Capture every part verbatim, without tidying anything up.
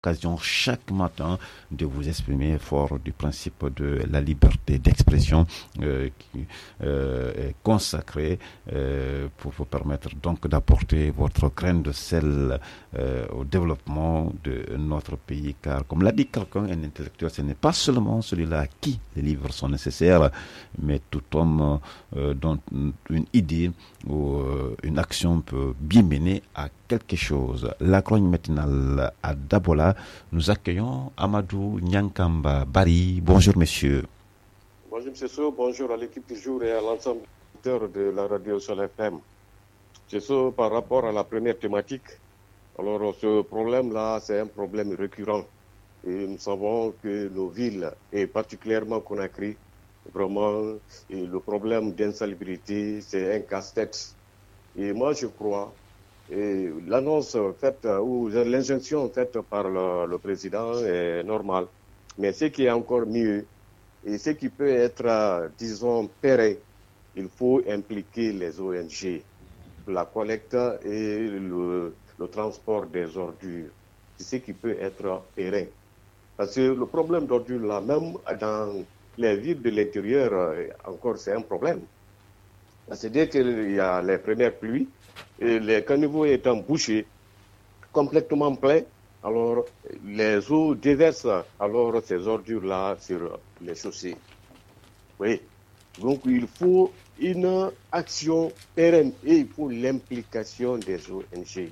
l'occasion chaque matin de vous exprimer fort du principe de la liberté d'expression euh, qui euh, est consacrée euh, pour vous permettre donc d'apporter votre grain de sel euh, au développement de notre pays. Car comme l'a dit quelqu'un, un intellectuel, ce n'est pas seulement celui-là à qui les livres sont nécessaires, mais tout homme euh, dont une idée ou euh, une action peut bien mener à quelque chose. La chronique matinale à Dabola, nous accueillons Amadou Nyankamba Bari. Bonjour monsieur. Bonjour monsieur So, bonjour à l'équipe du jour et à l'ensemble de la radio sur F M. Monsieur So, par rapport à la première thématique, alors ce problème-là, c'est un problème récurrent. Et nous savons que nos villes, et particulièrement Conakry, vraiment, et le problème d'insalubrité, c'est un casse-tête. Et moi, je crois, et l'annonce faite, ou l'injonction faite par le, le président est normale. Mais ce qui est encore mieux, et ce qui peut être, disons, pérenne, il faut impliquer les O N G, la collecte et le, le transport des ordures. C'est ce qui peut être pérenne. Parce que le problème d'ordures, là, même dans les villes de l'intérieur, encore, c'est un problème. C'est-à-dire qu'il y a les premières pluies, et les caniveaux étant bouchés, complètement pleins, alors les eaux déversent alors ces ordures-là sur les chaussées. Oui. Donc il faut une action pérenne et il faut l'implication des O N G.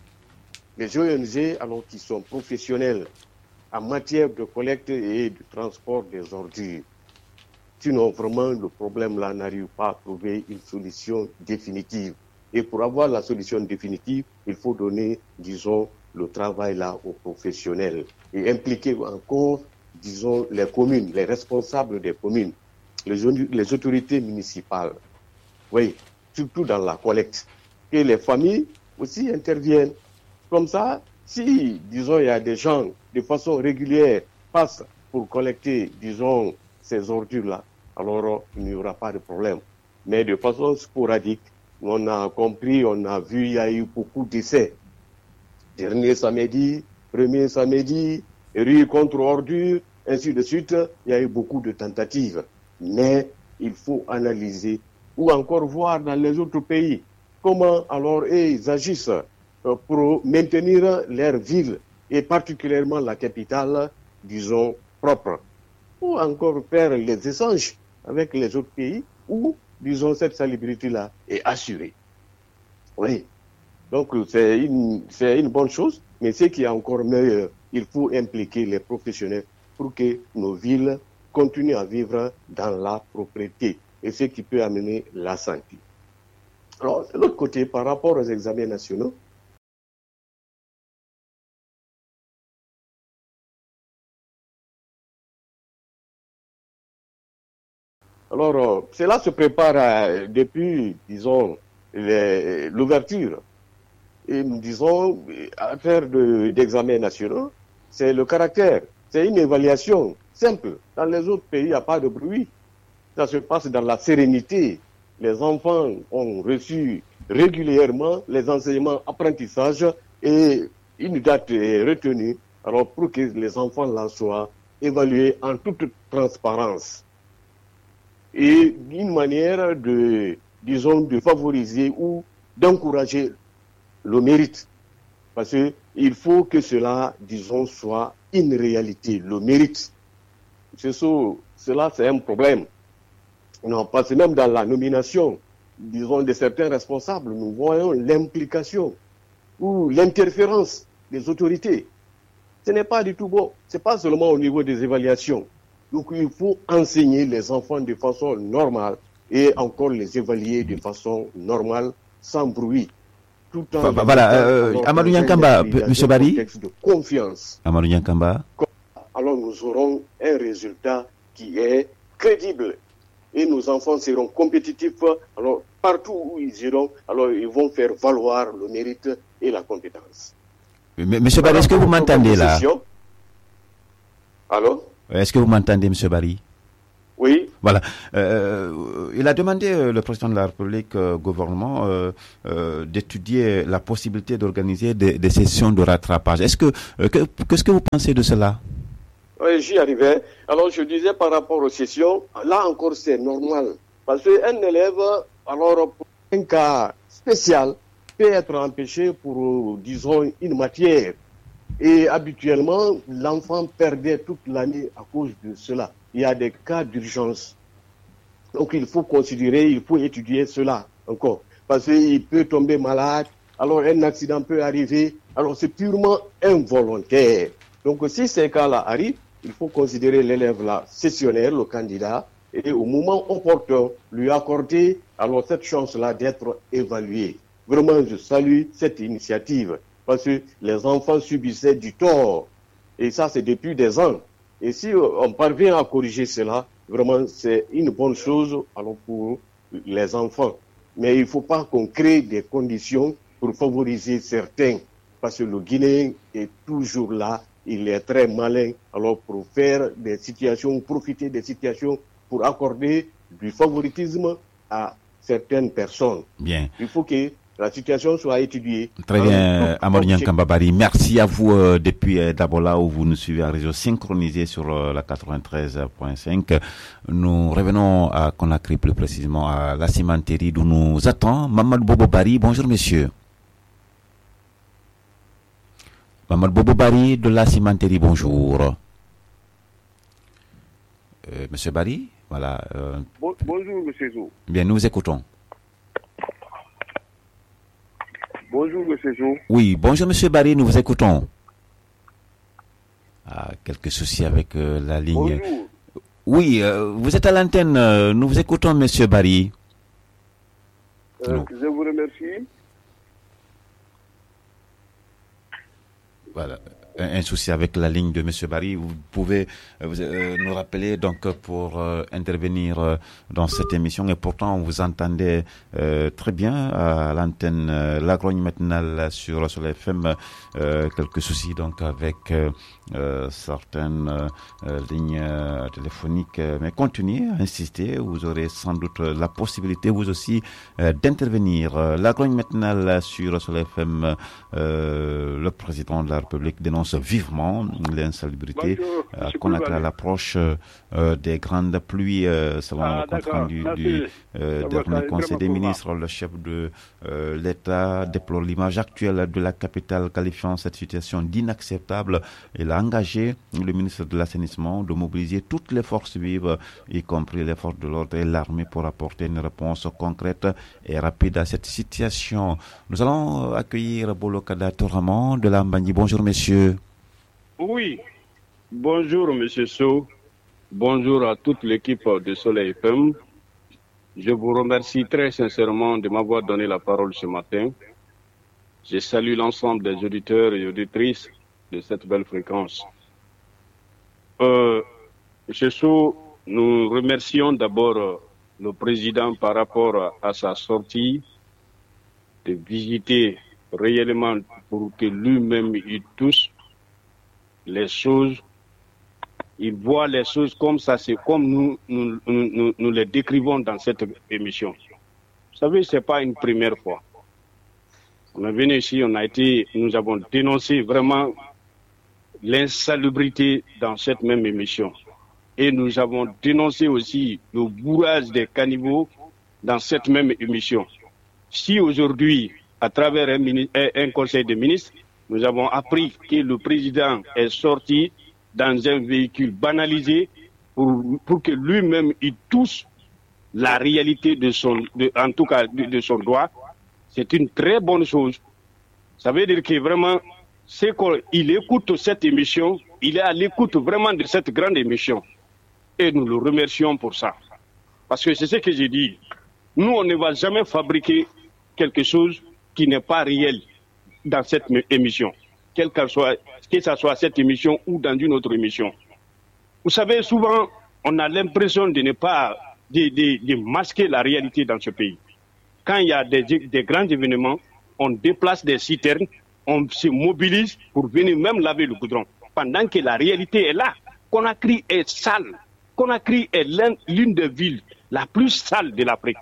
Les O N G, alors qui sont professionnels en matière de collecte et de transport des ordures. Sinon, vraiment, le problème-là n'arrive pas à trouver une solution définitive. Et pour avoir la solution définitive, il faut donner, disons, le travail-là aux professionnels et impliquer encore, disons, les communes, les responsables des communes, les, les autorités municipales. Oui, surtout dans la collecte. Et les familles aussi interviennent. Comme ça, si, disons, il y a des gens, de façon régulière, passent pour collecter, disons, ces ordures-là, alors il n'y aura pas de problème. Mais de façon sporadique, on a compris, on a vu, il y a eu beaucoup d'essais. Dernier samedi, premier samedi, rue contre ordure, ainsi de suite, il y a eu beaucoup de tentatives. Mais il faut analyser ou encore voir dans les autres pays comment alors ils agissent pour maintenir leur ville et particulièrement la capitale, disons, propre. Ou encore faire les échanges avec les autres pays où, disons, cette salubrité-là est assurée. Oui. Donc, c'est une, c'est une bonne chose, mais ce qui est encore meilleur, il faut impliquer les professionnels pour que nos villes continuent à vivre dans la propreté et ce qui peut amener la santé. Alors, de l'autre côté, par rapport aux examens nationaux, Alors, euh, cela se prépare euh, depuis, disons, les, l'ouverture. Et nous disons, à faire de, d'examens nationaux, c'est le caractère, c'est une évaluation simple. Dans les autres pays, il n'y a pas de bruit. Ça se passe dans la sérénité. Les enfants ont reçu régulièrement les enseignements, apprentissages et une date est retenue. Alors, pour que les enfants là soient évalués en toute transparence. Et une manière de, disons, de favoriser ou d'encourager le mérite. Parce qu'il faut que cela, disons, soit une réalité, le mérite. C'est ça, cela, c'est un problème. Non, parce que même dans la nomination, disons, de certains responsables, nous voyons l'implication ou l'interférence des autorités. Ce n'est pas du tout bon. Ce n'est pas seulement au niveau des évaluations. Donc il faut enseigner les enfants de façon normale et encore les évaluer de façon normale, sans bruit. Tout en enfin, voilà, euh, Amadou Nyankamba, monsieur Bari. De confiance. Amadou Nyankamba. Alors nous aurons un résultat qui est crédible et nos enfants seront compétitifs. Alors partout où ils iront, alors ils vont faire valoir le mérite et la compétence. Mais, monsieur Bari, est-ce que vous m'entendez là? Allô? Est-ce que vous m'entendez, monsieur Bari? Oui. Voilà. Euh, il a demandé, euh, le président de la République, au euh, gouvernement, euh, euh, d'étudier la possibilité d'organiser des, des sessions de rattrapage. Est-ce que, euh, que, qu'est-ce que vous pensez de cela? Oui, j'y arrivais. Alors, je disais par rapport aux sessions, là encore, c'est normal. Parce qu'un élève, alors, pour un cas spécial, peut être empêché pour, disons, une matière. Et habituellement, l'enfant perdait toute l'année à cause de cela. Il y a des cas d'urgence. Donc il faut considérer, il faut étudier cela encore. Parce qu'il peut tomber malade, alors un accident peut arriver, alors c'est purement involontaire. Donc si ces cas-là arrivent, il faut considérer l'élève là sessionnaire, le candidat, et au moment opportun, lui accorder alors cette chance-là d'être évalué. Vraiment, je salue cette initiative, parce que les enfants subissaient du tort. Et ça, c'est depuis des ans. Et si on parvient à corriger cela, vraiment, c'est une bonne chose alors pour les enfants. Mais il ne faut pas qu'on crée des conditions pour favoriser certains. Parce que le Guinéen est toujours là, il est très malin. Alors pour faire des situations, profiter des situations pour accorder du favoritisme à certaines personnes. Bien. Il faut que la situation soit étudiée. Très bien, Amadou Niankamba Barry. Merci à vous euh, depuis euh, d'abord là où vous nous suivez à réseau synchronisé sur euh, la quatre-vingt-treize point cinq. Nous revenons à Conakry, plus précisément à la cimenterie d'où nous attend Mamadou Bobo Barry. Bonjour monsieur. Mamadou Bobo Barry de la cimenterie, bonjour. Euh, monsieur Barry, voilà. Euh, bon, bonjour monsieur Zou. Bien, nous vous écoutons. Bonjour, monsieur Jou. Oui, bonjour, monsieur Barry, nous vous écoutons. Ah, quelques soucis avec euh, la ligne. Bonjour. Oui, euh, vous êtes à l'antenne, euh, nous vous écoutons, monsieur Barry. Euh, je vous remercie. Voilà. Un souci avec la ligne de monsieur Barry. Vous pouvez euh, vous, euh, nous rappeler donc pour euh, intervenir euh, dans cette émission, et pourtant vous entendez euh, très bien à l'antenne euh, la grogne matinale sur sur la F M. Euh, quelques soucis donc avec euh, euh, certaines euh, lignes euh, téléphoniques, mais continuez à insister, vous aurez sans doute la possibilité vous aussi euh, d'intervenir. La grogne matinale sur sur la F M. Euh, le président de la République dénonce vivement l'insalubrité euh, qu'on a à l'approche euh, des grandes pluies euh, selon ah, le compte rendu du euh, dernier Conseil des ministres. Le chef de euh, l'État déplore l'image actuelle de la capitale, qualifiant cette situation d'inacceptable. Il a engagé le ministre de l'Assainissement de mobiliser toutes les forces vives, y compris les forces de l'ordre et l'armée, pour apporter une réponse concrète et rapide à cette situation. Nous allons accueillir Bolokada Touraman de la Mbagni. Bonjour monsieur. Oui, bonjour monsieur Sow, bonjour à toute l'équipe de Soleil F M. Je vous remercie très sincèrement de m'avoir donné la parole ce matin. Je salue l'ensemble des auditeurs et auditrices de cette belle fréquence. Euh, monsieur Sow, nous remercions d'abord le président par rapport à sa sortie de visiter réellement pour que lui-même il touche les choses, il voit les choses comme ça, c'est comme nous nous, nous, nous nous les décrivons dans cette émission. Vous savez, c'est pas une première fois. On est venu ici, on a été, nous avons dénoncé vraiment l'insalubrité dans cette même émission. Et nous avons dénoncé aussi le bourrage des caniveaux dans cette même émission. Si aujourd'hui, à travers un, un, un conseil de ministres, nous avons appris que le président est sorti dans un véhicule banalisé pour, pour que lui-même il touche la réalité de son, de, en tout cas de, de son droit, c'est une très bonne chose. Ça veut dire que vraiment, c'est qu'il écoute cette émission, il est à l'écoute vraiment de cette grande émission. Et nous le remercions pour ça. Parce que c'est ce que j'ai dit. Nous, on ne va jamais fabriquer quelque chose qui n'est pas réel dans cette émission, quelle que soit, que ce soit cette émission ou dans une autre émission. Vous savez, souvent, on a l'impression de ne pas, de, de, de masquer la réalité dans ce pays. Quand il y a des, des grands événements, on déplace des citernes, on se mobilise pour venir même laver le goudron. Pendant que la réalité est là, Conakry est sale, Conakry est l'un, l'une des villes la plus sale de l'Afrique.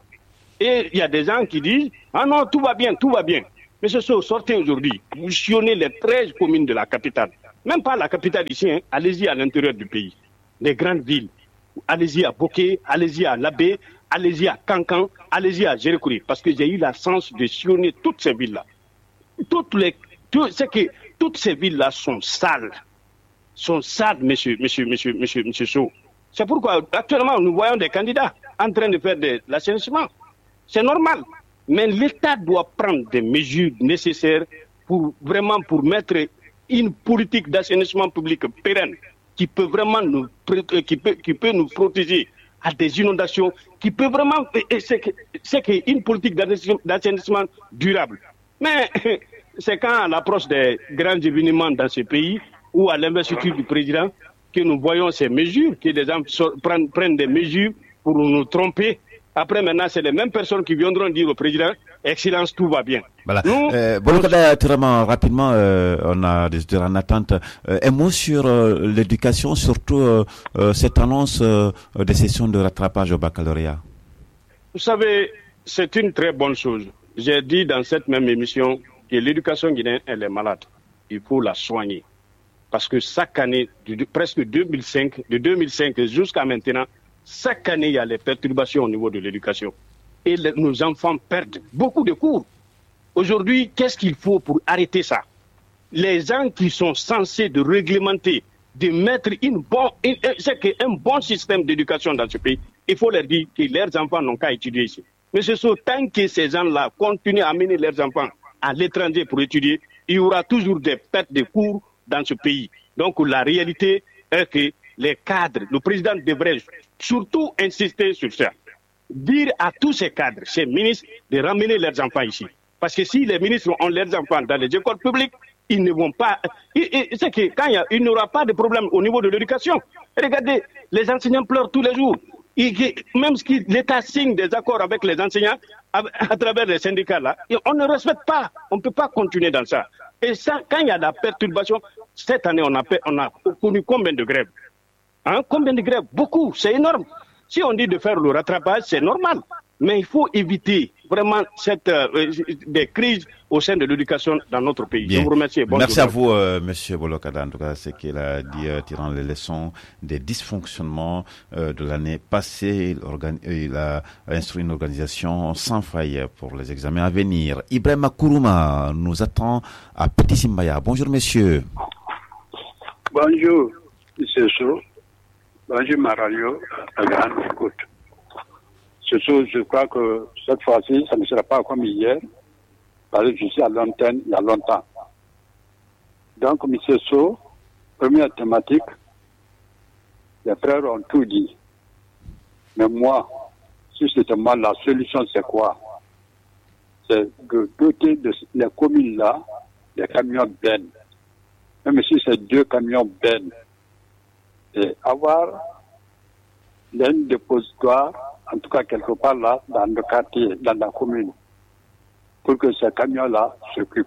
Et il y a des gens qui disent « Ah non, tout va bien, tout va bien ». Mais ce sont sortez aujourd'hui, vous sillonnez les treize communes de la capitale. Même pas la capitale ici, hein. Allez-y à l'intérieur du pays. Les grandes villes. Allez-y à Boké, allez-y à Labé, allez-y à Kankan, allez-y à Gérékouri. Parce que j'ai eu la chance de sillonner toutes ces villes-là. Toutes les, tout, c'est que toutes ces villes-là sont sales. Sont sales, monsieur, monsieur, monsieur, monsieur, monsieur Sow. C'est pourquoi actuellement nous voyons des candidats en train de faire de l'assainissement. C'est normal. Mais l'État doit prendre des mesures nécessaires pour vraiment pour mettre une politique d'assainissement public pérenne qui peut vraiment nous, qui peut, qui peut nous protéger à des inondations, qui peut vraiment, c'est, c'est une politique d'assainissement durable. Mais c'est quand à l'approche des grands événements dans ce pays ou à l'investiture du président que nous voyons ces mesures, que les gens prennent, prennent des mesures pour nous tromper. Après, maintenant, c'est les mêmes personnes qui viendront dire au président « Excellence, tout va bien ». Voilà. Euh, Bolokada, très rapidement, euh, on a des heures en attente. Euh, un mot sur euh, l'éducation, surtout euh, euh, cette annonce euh, des sessions de rattrapage au baccalauréat. Vous savez, c'est une très bonne chose. J'ai dit dans cette même émission que l'éducation guinéenne, elle est malade. Il faut la soigner. Parce que chaque année, de, presque deux mille cinq, de deux mille cinq jusqu'à maintenant, chaque année, il y a les perturbations au niveau de l'éducation. Et les, nos enfants perdent beaucoup de cours. Aujourd'hui, qu'est-ce qu'il faut pour arrêter ça? Les gens qui sont censés de réglementer, de mettre une bon, une, c'est qu'un bon système d'éducation dans ce pays, il faut leur dire que leurs enfants n'ont qu'à étudier ici. Mais ce sont tant que ces gens-là continuent à amener leurs enfants à l'étranger pour étudier, il y aura toujours des pertes de cours dans ce pays. Donc la réalité est que les cadres, le président devrait surtout insister sur ça. Dire à tous ces cadres, ces ministres, de ramener leurs enfants ici. Parce que si les ministres ont leurs enfants dans les écoles publiques, ils ne vont pas... C'est que quand il y a, il n'y aura pas de problème au niveau de l'éducation. Regardez, les enseignants pleurent tous les jours. Et même si l'État signe des accords avec les enseignants à, à travers les syndicats là, on ne respecte pas. On ne peut pas continuer dans ça. Et ça, quand il y a de la perturbation, cette année, on a, on a connu combien de grèves? Hein? Combien de grèves? Beaucoup, c'est énorme. Si on dit de faire le rattrapage, c'est normal. Mais il faut éviter vraiment cette, euh, des crises au sein de l'éducation dans notre pays. Bien. Je vous remercie. Bonne Merci journée. à vous, euh, Monsieur Bolokada. En tout cas, c'est qu'il a dit, euh, tirant les leçons des dysfonctionnements euh, de l'année passée. Il, organi- il a instruit une organisation sans faille pour les examens à venir. Ibrahima Kourouma nous attend à Petit Simbaya. Bonjour, monsieur. Bonjour, monsieur Sow. Bonjour, ma radio, à grande écoute. Ce soir, je crois que cette fois-ci, ça ne sera pas comme hier, parce que je suis à l'antenne il y a longtemps. Donc, M. Sow, première thématique, les frères ont tout dit. Mais moi, si c'était moi, la solution, c'est quoi? C'est de doter de les communes-là des camions bennes. Même si c'est deux camions bennes. Et avoir un dépositoire, en tout cas quelque part là, dans le quartier, dans la commune, pour que ces camions-là s'occupent.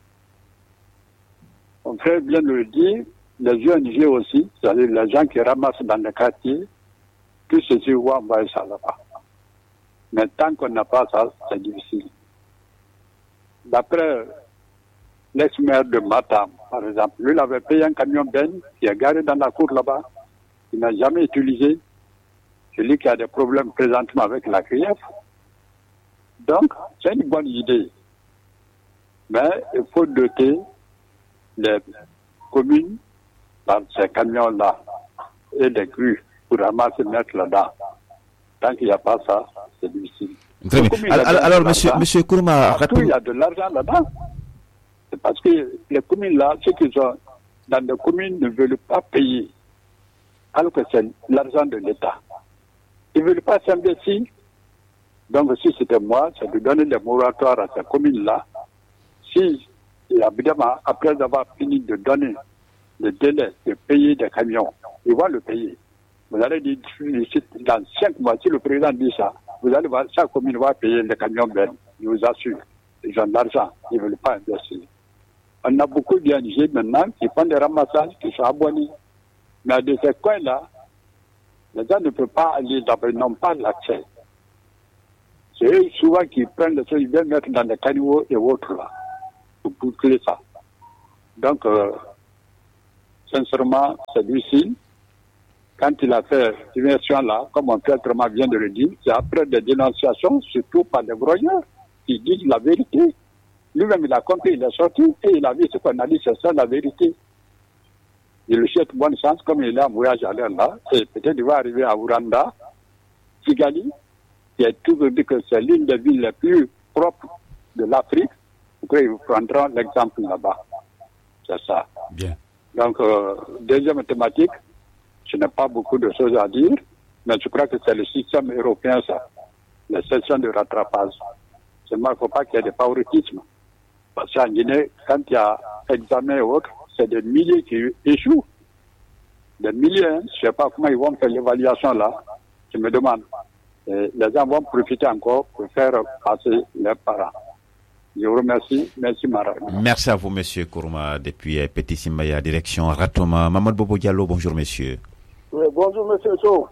On fait bien le dire, les O N G aussi, c'est-à-dire les gens qui ramassent dans le quartier, tout ceci va envoyer ça là-bas. Mais tant qu'on n'a pas ça, c'est difficile. D'après l'ex-maire de Matam, par exemple, lui, il avait payé un camion Ben qui est garé dans la cour là-bas, il n'a jamais utilisé. Celui qui a des problèmes présentement avec la C R I F. Donc, c'est une bonne idée. Mais il faut doter les communes dans ces camions-là et les crues pour ramasser mettre là-dedans. Tant qu'il n'y a pas ça, c'est difficile. Très bien. Alors, alors monsieur, monsieur Kourouma, partout, il y a de l'argent là-dedans. C'est parce que les communes-là, ceux qui sont dans les communes ne veulent pas payer, alors que c'est l'argent de l'État. Ils ne veulent pas s'investir. Donc, si c'était moi, c'est de donner des moratoires à ces communes-là. Si, évidemment, après avoir fini de donner le délai de payer des camions, ils vont le payer. Vous allez dire, dans cinq mois, si le président dit ça, vous allez voir, chaque commune va payer les camions Ben. Je vous assure. Ils ont de l'argent. Ils ne veulent pas investir. On a beaucoup d'O N G maintenant qui font des ramassages, qui sont abonnés. Mais de ces coins-là, Les gens ne peuvent pas aller, ils n'ont pas l'accès. C'est eux souvent qui prennent les choses, ils viennent mettre dans les caniveaux et autres là, pour boucler ça. Donc, euh, sincèrement, c'est difficile. Quand il a fait cette immersion-là, comme mon frère Thomas vient de le dire, c'est après des dénonciations, surtout par des grogneurs, qui disent la vérité. Lui-même, il a compris, il est sorti, et il a vu ce qu'on a dit, c'est ça la vérité. Il lui souhaite bonne chance, comme il est en voyage à l'air là, et peut-être il va arriver à Ouranda, Kigali, qui a toujours dit que c'est l'une des villes les plus propres de l'Afrique. Ils vous prendront l'exemple là-bas. C'est ça. Bien. Donc, euh, deuxième thématique, je n'ai pas beaucoup de choses à dire, mais je crois que c'est le système européen, ça, les sessions de rattrapage. Seulement, il ne faut pas qu'il y ait de favoritisme. Parce qu'en Guinée, quand il y a examen et autres, c'est des milliers qui échouent. Des milliers, hein. Je ne sais pas comment ils vont faire l'évaluation là. Je me demande. Et les gens vont profiter encore pour faire passer leurs parents. Je vous remercie. Merci, Mara. Merci à vous, monsieur Kourouma, depuis Petit Simbaya, direction Ratoma. Mamadou Bobo Diallo, bonjour, monsieur. Oui, bonjour, monsieur So.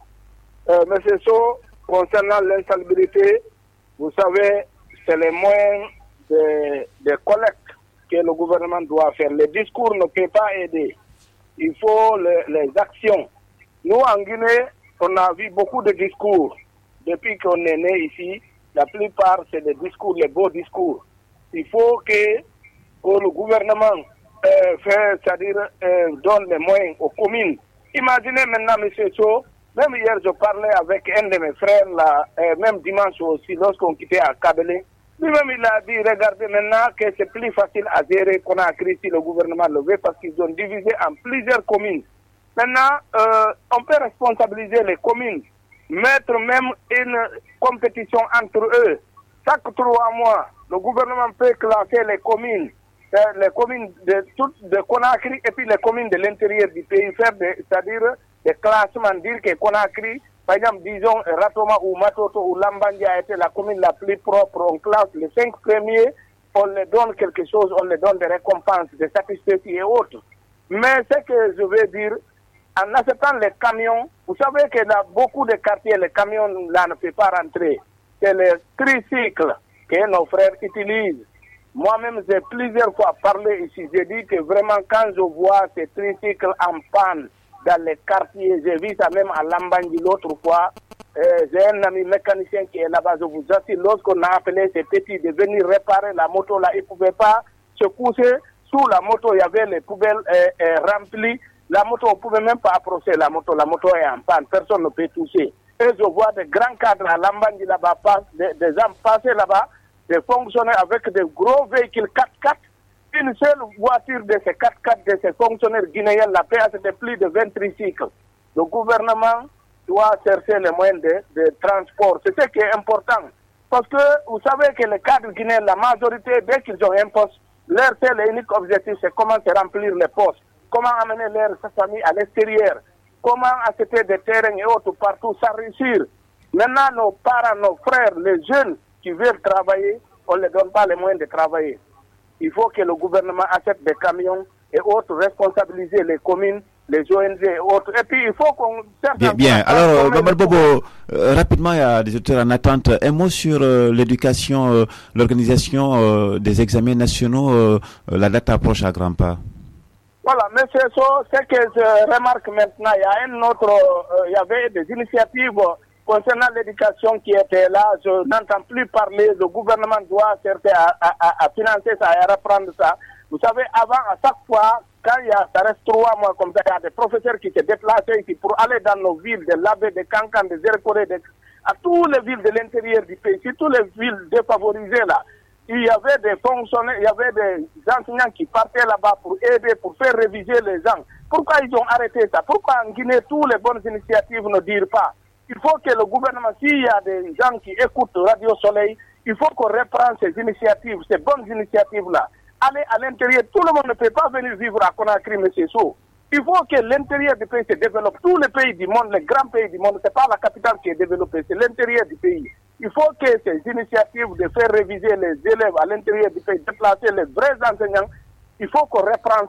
Euh, monsieur So, concernant l'insalubrité, vous savez, c'est les moyens de, de collecte que le gouvernement doit faire. Les discours ne peuvent pas aider. Il faut le, les actions. Nous, en Guinée, on a vu beaucoup de discours. Depuis qu'on est né ici, la plupart, c'est des discours, les beaux discours. Il faut que, que le gouvernement euh, fait, c'est-à-dire, euh, donne les moyens aux communes. Imaginez maintenant, monsieur So, même hier, je parlais avec un de mes frères, là, euh, même dimanche aussi, lorsqu'on quittait à Kabelé. Lui-même, il a dit, regardez maintenant que c'est plus facile à gérer qu'on a créé si le gouvernement le veut parce qu'ils ont divisé en plusieurs communes. Maintenant, euh, on peut responsabiliser les communes, mettre même une compétition entre eux. Chaque trois mois, le gouvernement peut classer les communes, euh, les communes de toutes de Conakry et puis les communes de l'intérieur du pays, faire des, c'est-à-dire des classements, dire que Conakry, par exemple, disons Ratoma ou Matoto ou Lambandi a été la commune la plus propre, on classe les cinq premiers, on leur donne quelque chose, on leur donne des récompenses, des satisfactions et autres. Mais ce que je veux dire, en acceptant les camions, vous savez que dans beaucoup de quartiers, les camions là ne peuvent pas rentrer. C'est les tricycles que nos frères utilisent. Moi-même, j'ai plusieurs fois parlé ici. J'ai dit que vraiment, quand je vois ces tricycles en panne dans les quartiers, j'ai vu ça même à Lambangui l'autre fois. Euh, j'ai un ami mécanicien qui est là-bas. Je vous assure, lorsqu'on a appelé ces petits de venir réparer la moto là, ils ne pouvaient pas se coucher. Sous la moto, il y avait les poubelles euh, euh, remplies. La moto, on ne pouvait même pas approcher la moto. La moto est en panne. Personne ne peut toucher. Et je vois des grands cadres à Lambangui là-bas, des, des gens passer là-bas, des fonctionnaires avec des gros véhicules quatre quatre. Une seule voiture de ces quatre quatre de ces fonctionnaires guinéens, la paix, c'était plus de vingt tricycles. Le gouvernement doit chercher les moyens de, de transport. C'est ce qui est important. Parce que vous savez que les cadres guinéens, la majorité, dès qu'ils ont un poste, leur seul et unique objectif, c'est comment se remplir les postes. Comment amener leur famille à l'extérieur. Comment acheter des terrains et autres partout sans réussir. Maintenant, nos parents, nos frères, les jeunes qui veulent travailler, on ne leur donne pas les moyens de travailler. Il faut que le gouvernement achète des camions et autres, responsabiliser les communes, les O N G et autres. Et puis, il faut qu'on... Bien, bien. Alors, Mamadou Bobo, euh, rapidement, il y a des auteurs en attente. Un mot sur euh, l'éducation, euh, l'organisation euh, des examens nationaux. Euh, la date approche à grands pas. Voilà, monsieur So, ce que je remarque maintenant, il y a un autre... Euh, il y avait des initiatives concernant l'éducation qui étaient là. Je n'entends plus parler. Le gouvernement doit chercher à, à, à financer ça et à reprendre ça. Vous savez, avant, à chaque fois, quand il y a, ça reste trois mois comme ça, il y a des professeurs qui se déplacent ici pour aller dans nos villes, de Labé, de Kankan, de Zerkore, de, à toutes les villes de l'intérieur du pays, surtout les villes défavorisées là. Il y avait des fonctionnaires, il y avait des enseignants qui partaient là-bas pour aider, pour faire réviser les gens. Pourquoi ils ont arrêté ça? Pourquoi en Guinée, toutes les bonnes initiatives ne dirent pas? Il faut que le gouvernement, s'il y a des gens qui écoutent Radio Soleil, il faut qu'on reprenne ces initiatives, ces bonnes initiatives-là. Aller à l'intérieur, tout le monde ne peut pas venir vivre à Conakry, monsieur So. Il faut que l'intérieur du pays se développe. Tous les pays du monde, les grands pays du monde, ce n'est pas la capitale qui est développée, c'est l'intérieur du pays. Il faut que ces initiatives de faire réviser les élèves à l'intérieur du pays, déplacer les vrais enseignants, il faut qu'on reprenne ça.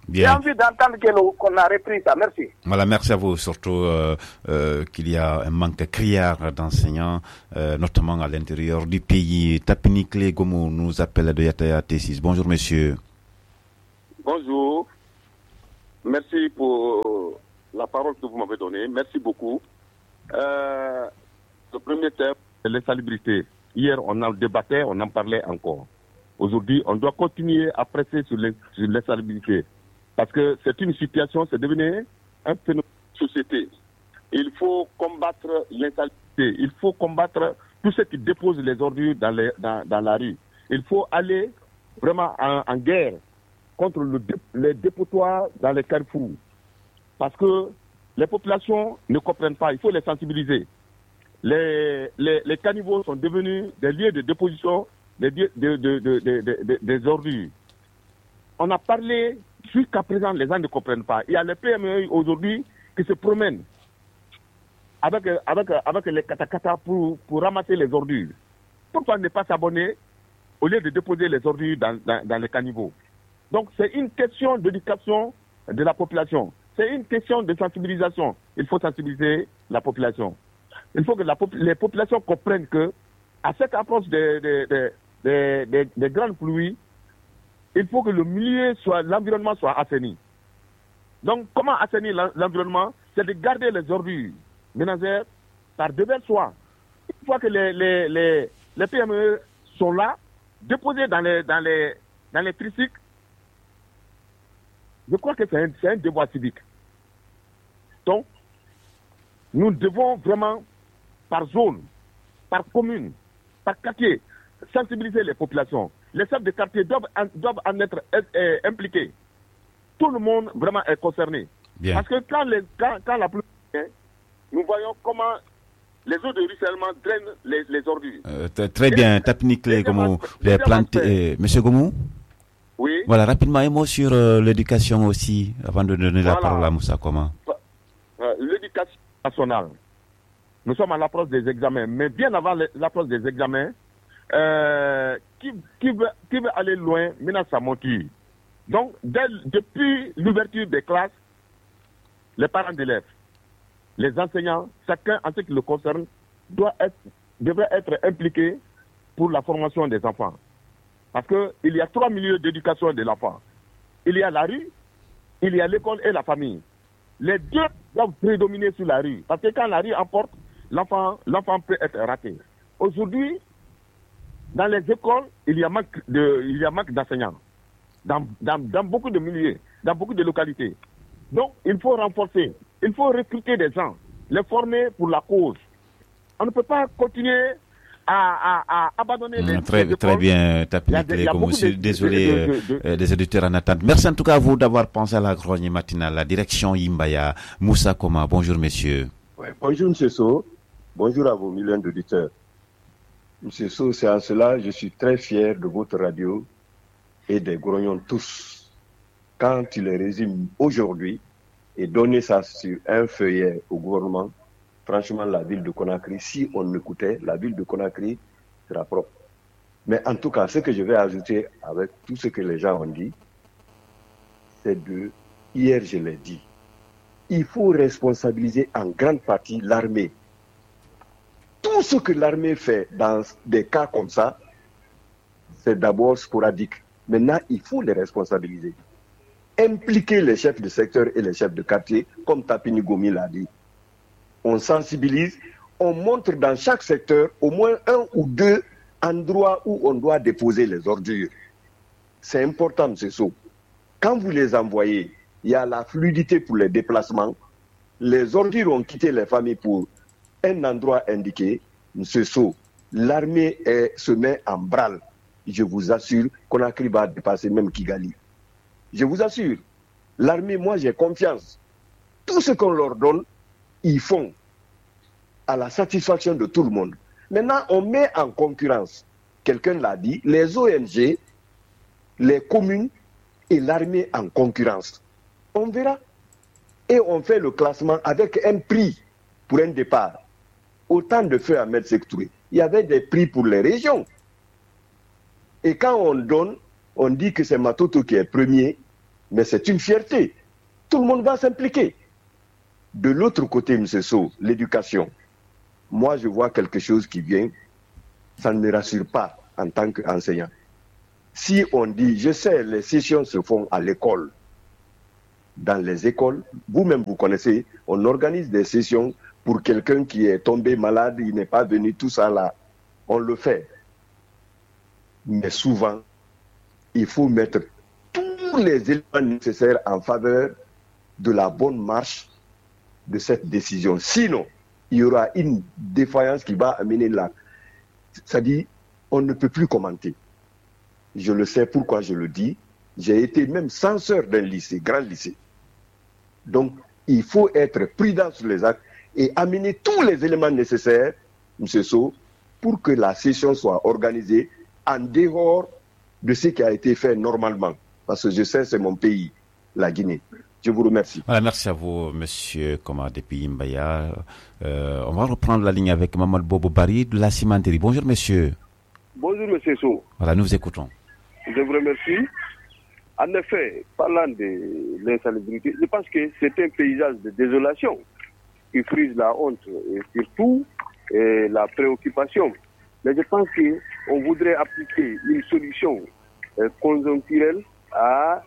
J'ai envie d'entendre que le, qu'on a repris ça. Merci. Voilà, merci à vous. Surtout euh, euh, qu'il y a un manque criard d'enseignants, euh, notamment à l'intérieur du pays. Tapinikle Gomu nous appelle de Yataya T six. Bonjour, monsieur. Bonjour. Merci pour la parole que vous m'avez donnée. Merci beaucoup. Euh, le premier thème, c'est l'insalubrité. Hier, on en débattait, on en parlait encore. Aujourd'hui, on doit continuer à presser sur l'insalubrité. Parce que c'est une situation, c'est devenu un phénomène de société. Il faut combattre l'insalubrité. Il faut combattre tous ceux qui déposent les ordures dans, les, dans, dans la rue. Il faut aller vraiment en, en guerre contre le, les dépotoirs dans les carrefours. Parce que les populations ne comprennent pas. Il faut les sensibiliser. Les, les, les caniveaux sont devenus des lieux de déposition des, de, de, de, de, de, de, des ordures. On a parlé, jusqu'à présent, les gens ne comprennent pas. Il y a les P M E aujourd'hui qui se promènent avec, avec, avec les katakata pour, pour ramasser les ordures. Pourquoi ne pas s'abonner au lieu de déposer les ordures dans, dans, dans les caniveaux? Donc c'est une question d'éducation de la population. C'est une question de sensibilisation. Il faut sensibiliser la population. Il faut que la, les populations comprennent que, à cette approche des, des, des, des, des, des grandes pluies, il faut que le milieu soit, l'environnement soit assaini. Donc, comment assainir l'environnement? C'est de garder les ordures ménagères par devers soi. Une fois que les, les, les, les P M E sont là, déposés dans les, dans les, dans les tricycles, je crois que c'est un, c'est un devoir civique. Donc, nous devons vraiment, par zone, par commune, par quartier, sensibiliser les populations. Les chefs de quartier doivent, doivent en être euh, impliqués. Tout le monde vraiment est concerné. Bien. Parce que quand, les, quand, quand la pluie vient, nous voyons comment les eaux de ruissellement drainent les, les ordures. Euh, très bien, Tapinikle Gomu, les plantes. Euh, Monsieur Gomu? Oui. Voilà, rapidement, un mot sur euh, l'éducation aussi, avant de donner voilà. la parole à Moussa Koma. Euh, l'éducation nationale. Nous sommes à l'approche des examens, mais bien avant l'approche des examens, euh, qui, qui, veut, qui veut aller loin, menace sa monture. Donc, dès, depuis l'ouverture des classes, les parents d'élèves, les enseignants, chacun en ce qui le concerne, doit être, devrait être impliqué pour la formation des enfants. Parce qu'il y a trois milieux d'éducation de l'enfant. Il y a la rue, il y a l'école et la famille. Les deux doivent prédominer sur la rue. Parce que quand la rue emporte, l'enfant, l'enfant peut être raté. Aujourd'hui, dans les écoles, il y a manque de, il y a manque d'enseignants. Dans, dans, dans beaucoup de milieux, dans beaucoup de localités. Donc, il faut renforcer. Il faut recruter des gens, les former pour la cause. On ne peut pas continuer à, à, à abandonner les, mmh, très, les très bien, Tapinikle Gomu. Désolé de, de, de, euh, des éditeurs en attente. Merci en tout cas à vous d'avoir pensé à la grogne matinale. La direction Yimbaya. Moussa Koma, bonjour monsieur. Ouais, bonjour monsieur So. Bonjour à vos millions d'auditeurs. Monsieur So, c'est en cela je suis très fier de votre radio et des grognons tous. Quand tu les résumes aujourd'hui et donner ça sur un feuillet au gouvernement, franchement, la ville de Conakry, si on écoutait, la ville de Conakry sera propre. Mais en tout cas, ce que je vais ajouter avec tout ce que les gens ont dit, c'est de, hier je l'ai dit, il faut responsabiliser en grande partie l'armée. Tout ce que l'armée fait dans des cas comme ça, c'est d'abord sporadique. Maintenant, il faut les responsabiliser. Impliquer les chefs de secteur et les chefs de quartier, comme Tapini Gomi l'a dit. On sensibilise, on montre dans chaque secteur au moins un ou deux endroits où on doit déposer les ordures. C'est important, c'est ça. Quand vous les envoyez, il y a la fluidité pour les déplacements. Les ordures ont quitté les familles pour un endroit indiqué. Monsieur So, l'armée est, se met en branle. Je vous assure, Conakry va dépasser même Kigali. Je vous assure, l'armée, moi j'ai confiance. Tout ce qu'on leur donne, ils font à la satisfaction de tout le monde. Maintenant, on met en concurrence, quelqu'un l'a dit, les O N G, les communes et l'armée en concurrence. On verra. Et on fait le classement avec un prix pour un départ. Autant de feu à mettre sectouré. Il y avait des prix pour les régions. Et quand on donne, on dit que c'est Matoto qui est premier, Mais c'est une fierté. Tout le monde va s'impliquer. De l'autre côté, M. Sow, l'éducation. Moi, je vois quelque chose qui vient, ça ne me rassure pas en tant qu'enseignant. Si on dit, je sais, les sessions se font à l'école. Dans les écoles, vous-même vous connaissez, on organise des sessions pour quelqu'un qui est tombé malade, il n'est pas venu, tout ça là, on le fait. Mais souvent, il faut mettre tous les éléments nécessaires en faveur de la bonne marche de cette décision. Sinon, il y aura une défaillance qui va amener là. C'est-à-dire, on ne peut plus commenter. Je le sais pourquoi je le dis. J'ai été même censeur d'un lycée, grand lycée. Donc, il faut être prudent sur les actes et amener tous les éléments nécessaires, M. Sow, pour que la session soit organisée en dehors de ce qui a été fait normalement. Parce que je sais, c'est mon pays, la Guinée. Je vous remercie. Voilà, merci à vous, M. Koma depuis Mbaya. Euh, on va reprendre la ligne avec Mamadou Bobo Bari de la cimenterie. Bonjour, monsieur. Bonjour, M. Sow. Voilà, nous vous écoutons. Je vous remercie. En effet, parlant de l'insalubrité, je pense que c'est un paysage de désolation qui frise la honte et surtout et la préoccupation. Mais je pense qu'on voudrait appliquer une solution euh, conjoncturelle à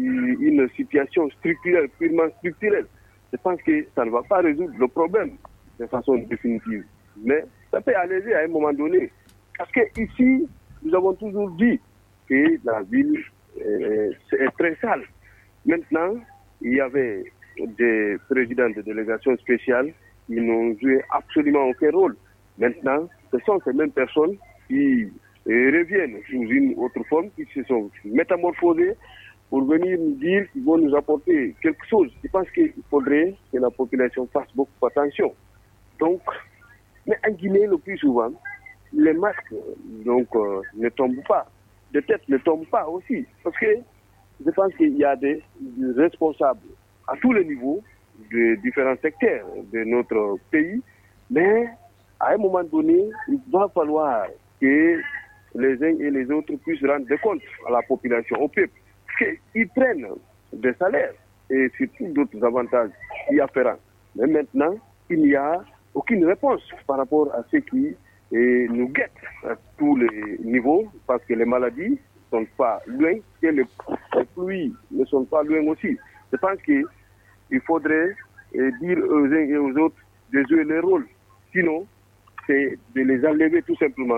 une situation structurelle, purement structurelle. Je pense que ça ne va pas résoudre le problème de façon définitive. Mais ça peut alléger à un moment donné. Parce que ici, nous avons toujours dit que la ville euh, est très sale. Maintenant, il y avait des présidents de délégations spéciales qui n'ont joué absolument aucun rôle. Maintenant, ce sont ces mêmes personnes qui reviennent sous une autre forme, qui se sont métamorphosées pour venir nous dire qu'ils vont nous apporter quelque chose. Je pense qu'il faudrait que la population fasse beaucoup attention. Donc, mais en Guinée, le plus souvent, les masques donc, euh, ne tombent pas. Les têtes ne tombent pas aussi. Parce que je pense qu'il y a des, des responsables à tous les niveaux de différents secteurs de notre pays. Mais à un moment donné, il va falloir que les uns et les autres puissent rendre des comptes à la population, au peuple. Qu'ils prennent des salaires et surtout d'autres avantages y afférents. Mais maintenant, il n'y a aucune réponse par rapport à ce qui et, nous guette à tous les niveaux, parce que les maladies ne sont pas loin et les, les pluies ne sont pas loin aussi. Je pense qu'il faudrait et, dire aux uns et aux autres de jouer leur rôle. Sinon, c'est de les enlever tout simplement.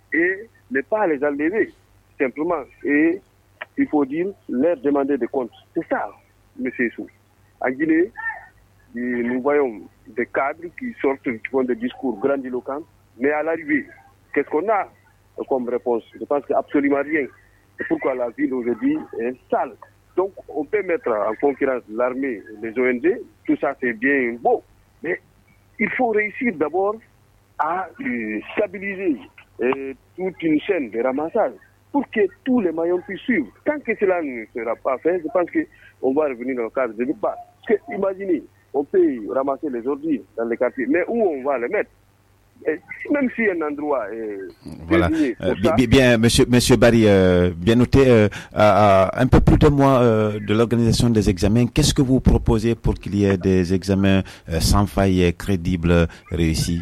Et ne pas les enlever simplement. Et il faut dire, leur demander des comptes. C'est ça, M. Sow. En Guinée, nous voyons des cadres qui sortent, qui font des discours grandiloquents, mais à l'arrivée, qu'est-ce qu'on a comme réponse? Je pense qu'absolument rien. C'est pourquoi la ville aujourd'hui est sale. Donc, on peut mettre en concurrence l'armée, les O N G, tout ça c'est bien beau, mais il faut réussir d'abord à euh, stabiliser euh, toute une chaîne de ramassage, pour que tous les maillons puissent suivre. Tant que cela ne sera pas fait, je pense qu'on va revenir dans le cadre de débat. Parce que, imaginez, on peut ramasser les ordures dans les quartiers, mais où on va les mettre? Et même si un endroit est voilà. Euh, bien, bien, monsieur, monsieur Bari, euh, bien noté, euh, à, à un peu plus de mois euh, de l'organisation des examens, qu'est-ce que vous proposez pour qu'il y ait des examens euh, sans faille, crédibles, réussis?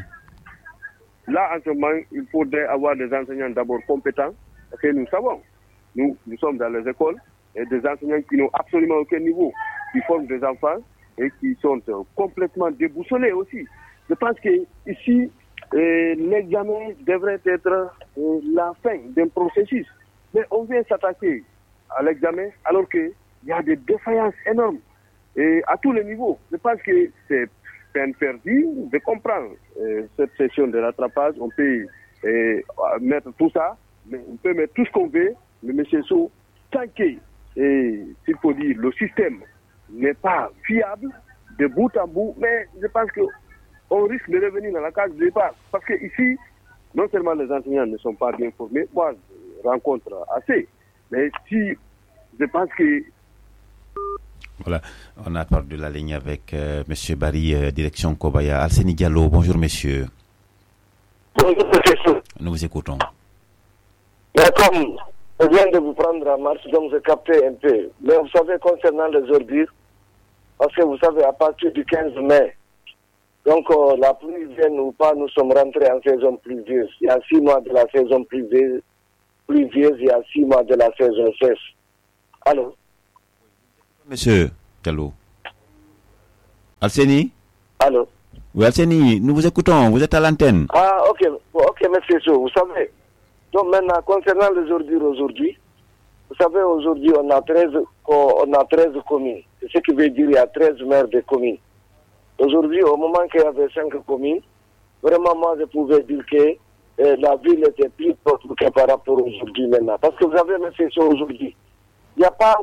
Là, en ce moment, il faudrait avoir des enseignants d'abord compétents, parce que nous savons, nous, nous sommes dans les écoles, et des enseignants qui n'ont absolument aucun niveau, qui forment des enfants et qui sont euh, complètement déboussolés aussi. Je pense que ici, euh, l'examen devrait être euh, la fin d'un processus. Mais on vient s'attaquer à l'examen alors qu'il y a des défaillances énormes et à tous les niveaux. Je pense que c'est peine perdue de comprendre euh, cette session de rattrapage. On peut euh, mettre tout ça, mais on peut mettre tout ce qu'on veut, mais M. Sow, tant que, euh, s'il faut dire, le système n'est pas fiable de bout en bout, mais je pense que on risque de revenir dans la case de départ. Parce que ici, non seulement les enseignants ne sont pas bien formés, moi je rencontre assez, mais si je pense que... Voilà, on a perdu la ligne avec euh, M. Bari, euh, direction Kobaya. Alseni Diallo, bonjour monsieur. Bonjour monsieur. Nous vous écoutons. Mais comme je viens de vous prendre en marche, donc je captais un peu. Mais vous savez, concernant les ordures, parce que vous savez, à partir du quinze mai, donc euh, la pluie vienne ou pas, nous sommes rentrés en saison pluvieuse. Il y a six mois de la saison pluvieuse, pluvieuse il y a six mois de la saison sèche. Allô? Monsieur Diallo. Alseni? Allô? Oui, Alseni, nous vous écoutons, vous êtes à l'antenne. Ah, ok, ok, monsieur Sow, vous savez. Donc maintenant, concernant les ordures aujourd'hui, vous savez, aujourd'hui, on a treize, on a treize communes. C'est ce qui veut dire qu'il y a treize maires de communes. Aujourd'hui, au moment qu'il y avait cinq communes, vraiment, moi, je pouvais dire que eh, la ville était plus propre que par rapport aujourd'hui maintenant. Parce que vous avez, monsieur Sow, aujourd'hui, il n'y a pas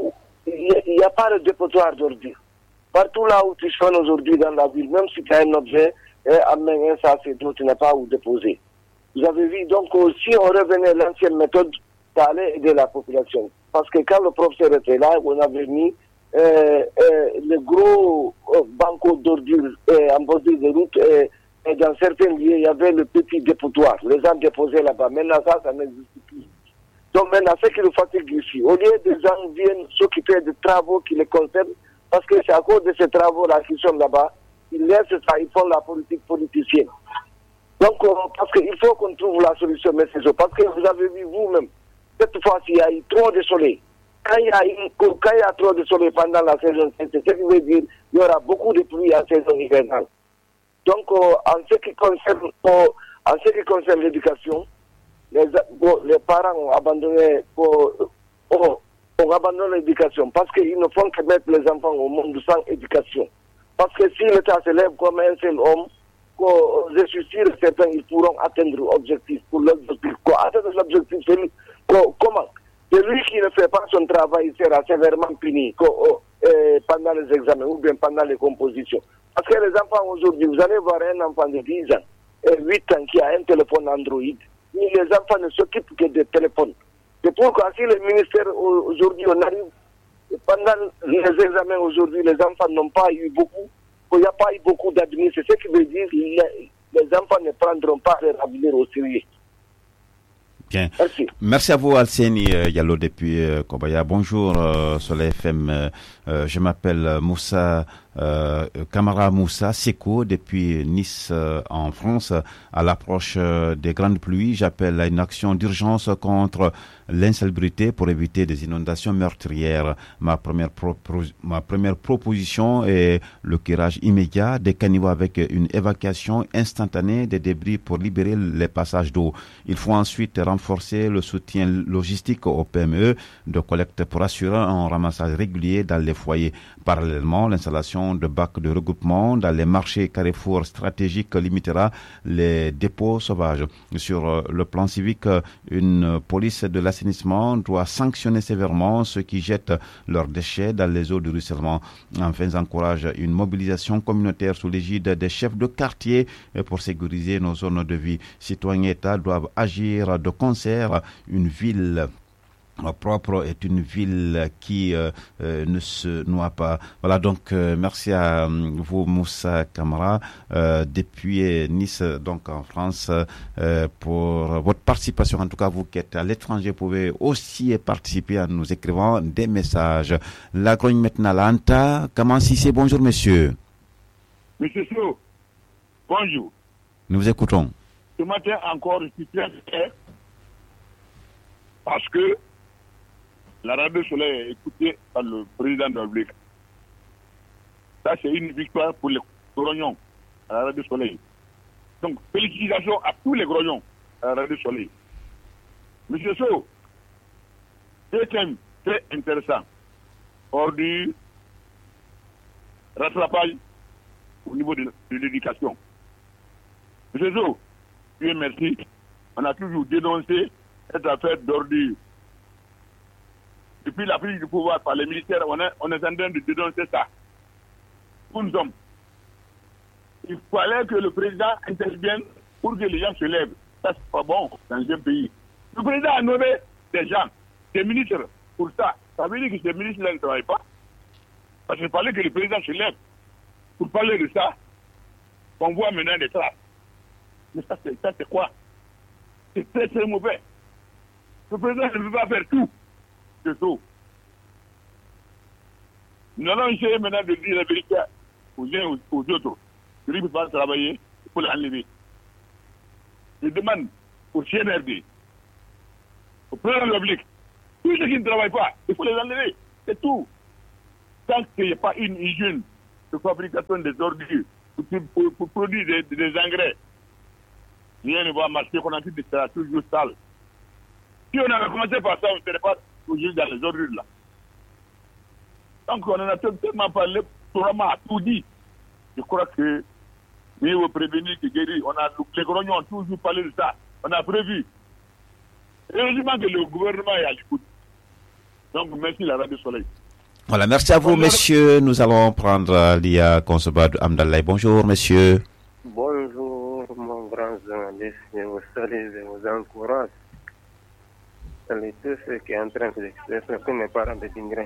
il n'y a pas de dépotoir d'ordures. Partout là où tu sonnes aujourd'hui dans la ville, même si tu as un objet, eh, amène un sac et tout, tu n'as pas où déposer. Vous avez vu, donc, si on revenait à l'ancienne méthode, ça allait aider la population. Parce que quand le professeur était là, on avait mis euh, euh, les gros euh, bancos d'ordures euh, en bordure de route, euh, et dans certains lieux, il y avait le petit dépotoir. Les gens déposaient là-bas. Maintenant, ça, ça n'existe plus. Donc maintenant, ce qui nous fatigue ici, au lieu des gens viennent s'occuper des travaux qui les concernent, parce que c'est à cause de ces travaux-là qui sont là-bas, ils laissent ça, ils font la politique politicienne. Donc, euh, parce qu'il faut qu'on trouve la solution, mais c'est ça. Parce que vous avez vu vous-même, cette fois-ci, il y a eu trop de soleil. Quand il y a, eu, quand il y a trop de soleil pendant la saison, c'est ce qui veut dire qu'il y aura beaucoup de pluie en saison hivernale. Donc, euh, en ce qui concerne, euh, en ce qui concerne l'éducation, les, bon, les parents ont abandonné, euh, oh, ont abandonné l'éducation parce qu'ils ne font que mettre les enfants au monde sans éducation. Parce que si l'État se lève comme un seul homme, je suis sûr que certains ils pourront atteindre l'objectif. Pour l'objectif. Atteindre l'objectif, c'est lui. Comment? Celui qui ne fait pas son travail sera sévèrement puni pendant les examens ou bien pendant les compositions. Parce que les enfants aujourd'hui, vous allez voir un enfant de dix ans et huit ans qui a un téléphone Android, mais les enfants ne s'occupent que des téléphones. C'est pourquoi si le ministère aujourd'hui, on arrive, pendant les examens aujourd'hui, les enfants n'ont pas eu beaucoup, il n'y a pas eu beaucoup d'admis, c'est ce qui veut dire que les, les enfants ne prendront pas leur avenir au sérieux. Bien. Merci. Merci à vous, Alseni Diallo depuis euh, Kobaya. Bonjour, euh, sur la F M. Euh, je m'appelle Moussa, euh, Camara Moussa Seko depuis Nice, euh, en France. À l'approche euh, des grandes pluies, j'appelle à une action d'urgence contre l'insalubrité pour éviter des inondations meurtrières. Ma première, pro- pro- ma première proposition est le curage immédiat des caniveaux avec une évacuation instantanée des débris pour libérer les passages d'eau. Il faut ensuite renforcer le soutien logistique aux P M E de collecte pour assurer un ramassage régulier dans les foyers. Parallèlement, l'installation de bacs de regroupement dans les marchés carrefours stratégiques limitera les dépôts sauvages. Sur le plan civique, une police de l'assainissement doit sanctionner sévèrement ceux qui jettent leurs déchets dans les eaux de ruissellement. Enfin, j'encourage une mobilisation communautaire sous l'égide des chefs de quartier pour sécuriser nos zones de vie. Citoyens et États doivent agir de concert. Une ville propre est une ville qui euh, euh, ne se noie pas. Voilà, donc euh, merci à vous, Moussa Camara, euh, depuis Nice, donc en France, euh, pour votre participation. En tout cas, vous qui êtes à l'étranger, pouvez aussi participer en nous écrivant des messages. La grogne maintenant, Lanta, comment si c'est bonjour, monsieur. Monsieur Sow, bonjour. Nous vous écoutons. Ce matin encore, je suis très fier parce que la radio Soleil est écoutée par le président de la République. Ça, c'est une victoire pour les grognons à la radio Soleil. Donc, félicitations à tous les grognons à la radio Soleil. Monsieur Sow, deux thèmes très intéressants. Ordure, rattrapage au niveau de, de l'éducation. Monsieur Sow, Dieu merci, on a toujours dénoncé cette affaire d'ordure. Depuis la prise du pouvoir par les militaires, on est, on est en train de dénoncer ça. Pour nous sommes. Il fallait que le président intervienne pour que les gens se lèvent. Ça, c'est pas bon dans un pays. Le président a nommé des gens, des ministres, pour ça. Ça veut dire que ces ministres-là ne travaillent pas. Parce qu'il fallait que le président se lève pour parler de ça. On voit maintenant des traces. Mais ça, c'est, ça, c'est quoi? C'est très, très mauvais. Le président ne peut pas faire tout. C'est tout. Nous allons essayer maintenant de dire la vérité aux uns et aux autres. Celui qui ne peut pas travailler, il faut l'enlever. Je demande au C N R D, au président de la République, tous ceux qui ne travaillent pas, il faut les enlever. C'est tout. Tant qu'il n'y a pas une hygiène de fabrication des ordures pour, pour, pour produire des, des engrais, rien ne va marcher, qu'on a dit que c'est toujours sale. Si on avait commencé par ça, on ne serait pas toujours dans les ordures là. Donc on en a tellement parlé, Tourama a tout dit. Je crois que mieux vaut prévenir que guérir. On a, les Grognons ont toujours parlé de ça. On a prévu. Heureusement que le gouvernement est à l'écoute. Donc merci la Radio Soleil. Voilà, merci à vous, Bonjour. Messieurs. Nous allons prendre Lia Konseba Amdallah. Bonjour, monsieur. Bonjour, mon grand journaliste. Je vous salue, je vous encourage. Salut tous ceux qui sont en train d'exprimer, tous mes parents de Dingré.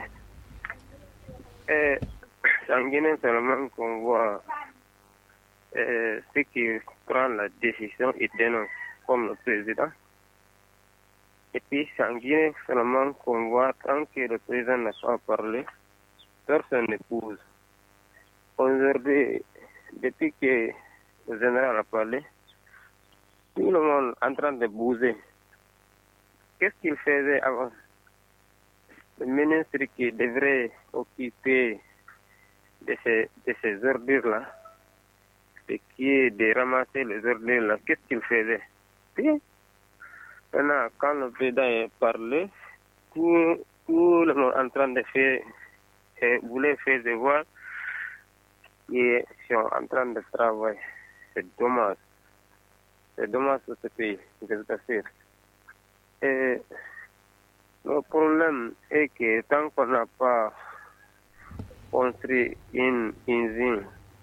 Et c'est en Guinée seulement qu'on voit euh, ceux qui prennent la décision et dénoncent, comme le président. Et puis c'est en Guinée seulement qu'on voit, tant que le président n'a pas parlé, personne ne pose. Aujourd'hui, depuis que le général a parlé, tout le monde est en train de bouger. Qu'est-ce qu'il faisait avant? Le ministre qui devrait occuper de ces, de ces ordures-là, et qui est de ramasser les ordures-là, qu'est-ce qu'il faisait? Puis, maintenant, quand le président a parlé, tout, tout le monde est en train de faire, et voulait faire des voix, et sont en train de travailler. C'est dommage. C'est dommage pour ce pays, je veux dire. Et le problème est que tant qu'on n'a pas construit une usine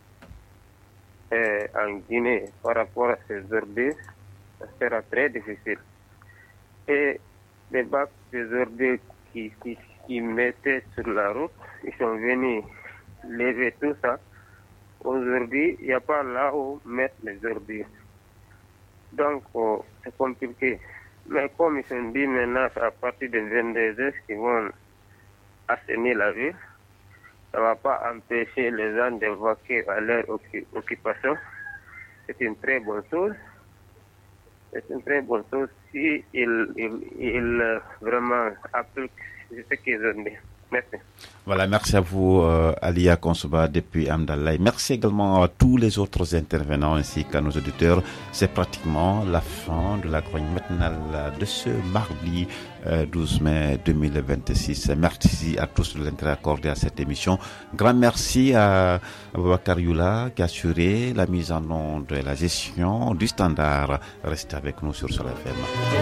euh, en Guinée par rapport à ces ordures, ça sera très difficile. Et les bacs des ordures qui, qui, qui mettaient sur la route, ils sont venus lever tout ça. Aujourd'hui, il n'y a pas là où mettre les ordures. Donc, oh, c'est compliqué. Mais comme ils sont dit maintenant, à partir de vingt-deux heures, qu'ils vont assainir la ville, ça ne va pas empêcher les gens d'évacuer à leur occupation. C'est une très bonne chose. C'est une très bonne chose si ils, ils, ils vraiment appliquent ce qu'ils ont dit. Merci. Voilà, merci à vous, euh, Alia Konseba depuis Amdallah. Merci également à tous les autres intervenants ainsi qu'à nos auditeurs. C'est pratiquement la fin de la chronique matinale de ce mardi euh, douze mai deux mille vingt-six. Merci à tous de l'intérêt accordé à cette émission. Grand merci à Aboubacar Youla qui a assuré la mise en onde et la gestion du standard. Restez avec nous sur Soleil F M.